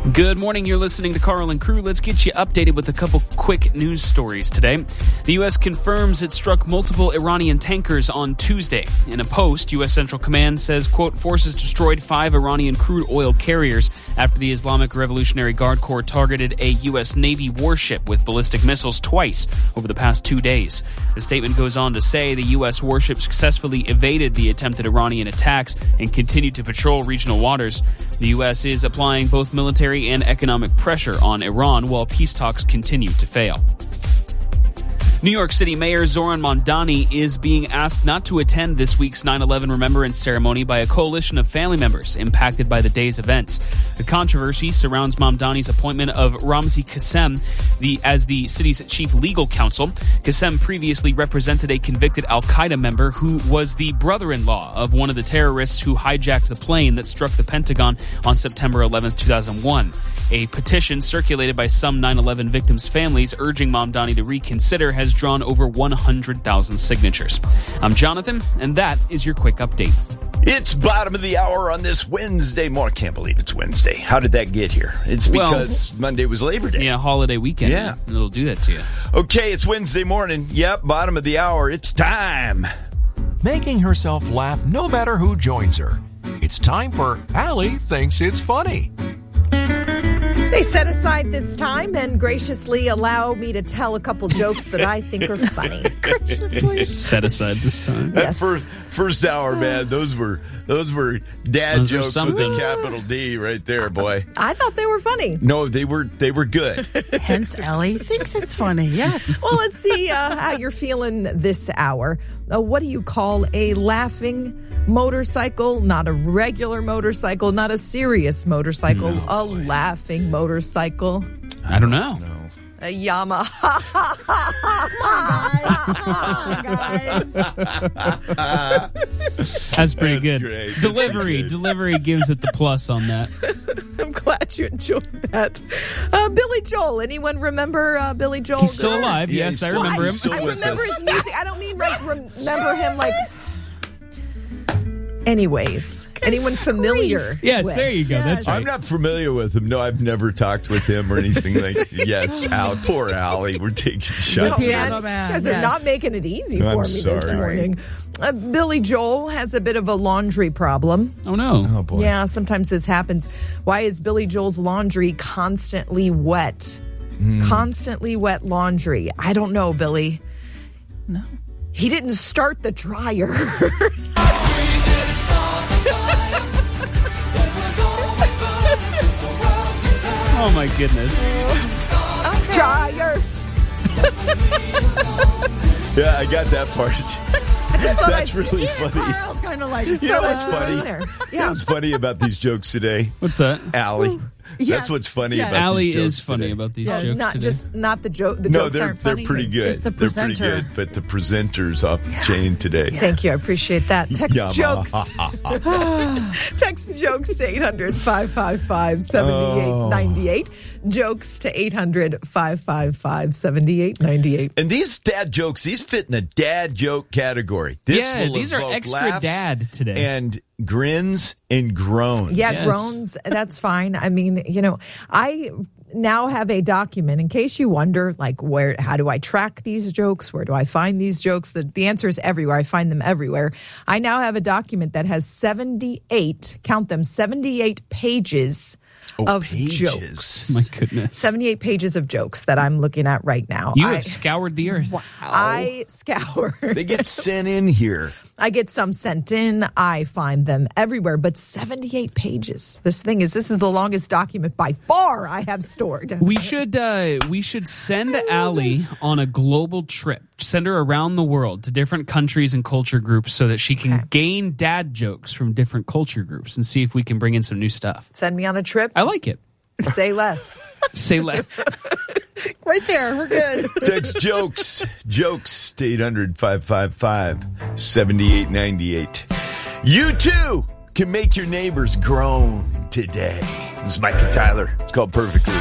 Good morning. You're listening to Carl and Crew. Let's get you updated with a couple quick news stories today. The U.S. confirms it struck multiple Iranian tankers on Tuesday. In a post, U.S. Central Command says, quote, forces destroyed 5 Iranian crude oil carriers after the Islamic Revolutionary Guard Corps targeted a U.S. Navy warship with ballistic missiles twice over the past 2 days. The statement goes on to say the U.S. warship successfully evaded the attempted Iranian attacks and continued to patrol regional waters. The U.S. is applying both military and economic pressure on Iran while peace talks continue to fail. New York City Mayor Zoran Mamdani is being asked not to attend this week's 9/11 remembrance ceremony by a coalition of family members impacted by the day's events. The controversy surrounds Mamdani's appointment of Ramzi Qassem as the city's chief legal counsel. Qassem previously represented a convicted al-Qaeda member who was the brother-in-law of one of the terrorists who hijacked the plane that struck the Pentagon on September 11, 2001. A petition circulated by some 9/11 victims' families urging Mamdani to reconsider has drawn over 100,000 signatures. I'm Jonathan, and that is your quick update. It's bottom of the hour on this Wednesday morning. I can't believe it's Wednesday. How did that get here? It's because Monday was Labor Day. Yeah, holiday weekend. Yeah. It'll do that to you. Okay, it's Wednesday morning. Yep, bottom of the hour. It's time. Making herself laugh no matter who joins her. It's time for Allie Thinks It's Funny. They set aside this time and graciously allow me to tell a couple jokes that I think are funny. Graciously. Set aside this time. Yes. That first hour, man, those were dad Those jokes were with a capital D right there, boy. I thought they were funny. No, they were good. Hence, Ellie thinks it's funny. Yes. Well, let's see how you're feeling this hour. What do you call a laughing motorcycle? Not a regular motorcycle, not a serious motorcycle, a laughing motorcycle. I don't know. A Yamaha. Guys. That's pretty good. Great. Delivery gives it the plus on that. I'm glad you enjoyed that. Billy Joel. Anyone remember Billy Joel? He's still alive. Yeah, Yes, he's I still- remember him. he's still I with remember us. his music. I don't mean remember him like. Anyways, anyone familiar? Yes, with? there you go. That's right. I'm not familiar with him. No, I've never talked with him or anything like Yes, Al. Poor Allie. We're taking shots. No, Yeah, man, man, you guys are yes. not making it easy I'm for me this sorry. morning. Billy Joel has a bit of a laundry problem. Oh, no. Oh, boy. Yeah, sometimes this happens. Why is Billy Joel's laundry constantly wet? Constantly wet laundry. I don't know, Billy. No. He didn't start the dryer. Oh, my goodness. Dryer. Yeah, I got that part. That's really funny. Carl's kind of like, You know what's funny? There. You know Yeah. what's funny about these jokes today? What's that? Allie. Yes. That's what's funny Yes. about Allie these jokes is funny today. about these Well, jokes not today. just not the joke. The No, jokes they're aren't funny. pretty good. It's the They're pretty presenter. good, but the presenter's off the chain today. Thank you. I appreciate that. Text Yamaha. jokes. Text jokes to 800-555-7898. Jokes to 800-555-7898. And these dad jokes, these fit in a dad joke category. This Yeah, will these are evoke extra laughs dad today. And grins and groans. Yeah, Yes. groans, that's fine. I mean, I now have a document in case you wonder, like, how do I track these jokes? Where do I find these jokes? The answer is everywhere. I find them everywhere. I now have a document that has 78, count them, 78 pages of pages. jokes. My goodness. 78 pages of jokes that I'm looking at right now. You have scoured the earth. I scour. They get sent in here. I get some sent in. I find them everywhere, but 78 pages. This is the longest document by far I have stored. We should send Allie on a global trip. Send her around the world to different countries and culture groups so that she can gain dad jokes from different culture groups and see if we can bring in some new stuff. Send me on a trip. I like it. Say less. Say less. Right there. We're good. Text jokes to 800-555-7898. You too can make your neighbors groan today. This is Mike and Tyler. It's called Perfectly.